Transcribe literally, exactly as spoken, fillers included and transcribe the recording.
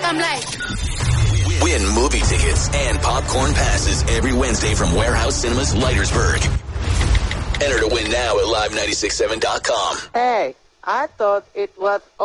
I'm like... Win movie tickets and popcorn passes every Wednesday from Warehouse Cinemas, Leitersburg. Enter to win now at live nine six seven dot com. Hey, I thought it was